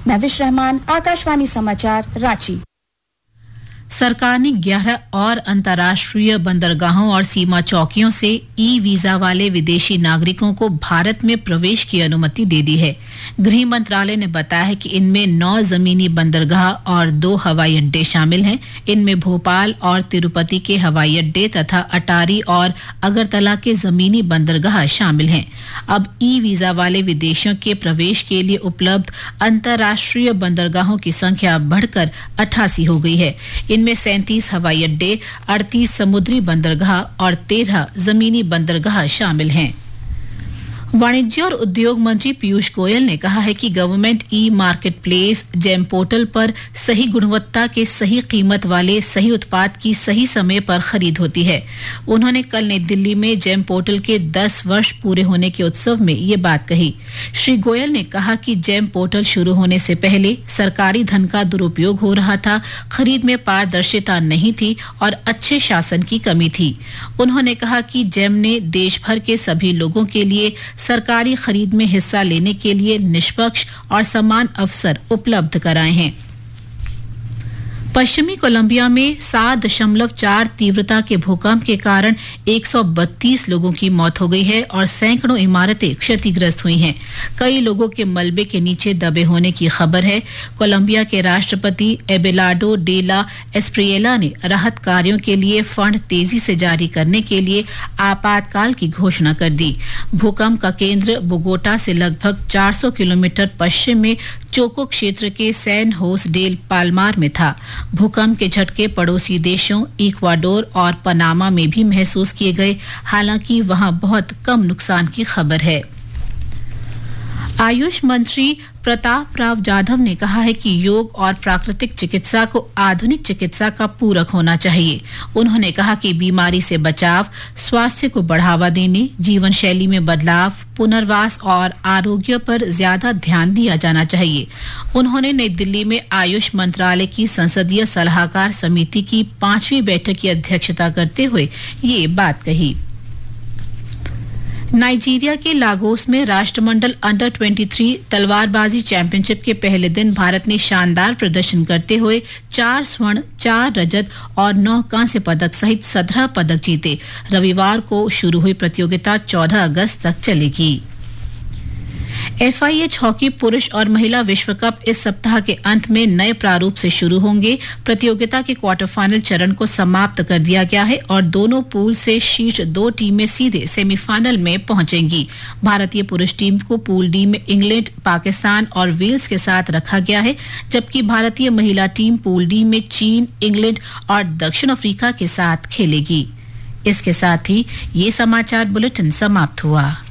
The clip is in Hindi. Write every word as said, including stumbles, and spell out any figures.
महविश रहमान, आकाशवाणी समाचार, रांची। सरकार ने ग्यारह और अंतर्राष्ट्रीय बंदरगाहों और सीमा चौकियों से ई वीजा वाले विदेशी नागरिकों को भारत में प्रवेश की अनुमति दे दी है। गृह मंत्रालय ने बताया है कि इनमें नौ जमीनी बंदरगाह और दो हवाई अड्डे शामिल हैं। इनमें भोपाल और तिरुपति के हवाई अड्डे तथा अटारी और अगरतला के जमीनी बंदरगाह शामिल हैं। अब ई वीजा वाले विदेशियों के प्रवेश के लिए उपलब्ध अंतर्राष्ट्रीय बंदरगाहों की संख्या बढ़कर अट्ठासी हो गई है। इनमें सैंतीस हवाई अड्डे, अड़तीस समुद्री बंदरगाह और तेरह जमीनी बंदरगाह शामिल हैं। वाणिज्य और उद्योग मंत्री पीयूष गोयल ने कहा है कि government e market place GeM portal पर सही गुणवत्ता के सही कीमत वाले सही उत्पाद की सही समय पर खरीद होती है। उन्होंने कल नई दिल्ली में जेम पोर्टल के दस वर्ष पूरे होने के उत्सव में ये बात कही। श्री गोयल ने कहा कि जेम पोर्टल शुरू होने से पहले सरकारी धन का दुरुपयोग हो रहा था, खरीद में पारदर्शिता नहीं थी और अच्छे शासन की कमी थी। उन्होंने कहा कि जेम ने देश भर के सभी लोगों के लिए सरकारी खरीद में हिस्सा लेने के लिए निष्पक्ष और समान अवसर उपलब्ध कराए हैं। पश्चिमी कोलंबिया में सात दशमलव चार तीव्रता के भूकंप के कारण एक सौ बत्तीस लोगों की मौत हो गई है और सैकड़ों इमारतें क्षतिग्रस्त हुई हैं। कई लोगों के मलबे के नीचे दबे होने की खबर है। कोलंबिया के राष्ट्रपति एबेलार्डो डे ला एस्प्रिएला ने राहत कार्यों के लिए फंड तेजी से जारी करने के लिए आपातकाल की घोषणा कर दी। भूकंप का केंद्र बोगोटा से लगभग चार सौ किलोमीटर पश्चिम में चोको क्षेत्र के सैन होस डेल पाल्मार में था। भूकंप के झटके पड़ोसी देशों इक्वाडोर और पनामा में भी महसूस किए गए, हालांकि वहां बहुत कम नुकसान की खबर है। आयुष मंत्री प्रताप राव जाधव ने कहा है कि योग और प्राकृतिक चिकित्सा को आधुनिक चिकित्सा का पूरक होना चाहिए। उन्होंने कहा कि बीमारी से बचाव, स्वास्थ्य को बढ़ावा देने, जीवन शैली में बदलाव, पुनर्वास और आरोग्य पर ज्यादा ध्यान दिया जाना चाहिए। उन्होंने नई दिल्ली में आयुष मंत्रालय की संसदीय सलाहकार समिति की पांचवी बैठक की अध्यक्षता करते हुए ये बात कही। नाइजीरिया के लागोस में राष्ट्रमंडल अंडर तेईस तलवारबाजी चैंपियनशिप के पहले दिन भारत ने शानदार प्रदर्शन करते हुए चार स्वर्ण, चार रजत और नौ कांस्य पदक सहित सत्रह पदक जीते। रविवार को शुरू हुई प्रतियोगिता चौदह अगस्त तक चलेगी। एफआईएच हॉकी पुरुष और महिला विश्व कप इस सप्ताह के अंत में नए प्रारूप से शुरू होंगे। प्रतियोगिता के क्वार्टर फाइनल चरण को समाप्त कर दिया गया है और दोनों पूल से शीर्ष दो टीमें सीधे सेमीफाइनल में पहुंचेंगी। भारतीय पुरुष टीम को पूल डी में इंग्लैंड, पाकिस्तान और वेल्स के साथ रखा गया है, जबकि भारतीय महिला टीम पूल डी में चीन, इंग्लैंड और दक्षिण अफ्रीका के साथ खेलेगी। इसके साथ ही ये समाचार बुलेटिन समाप्त हुआ।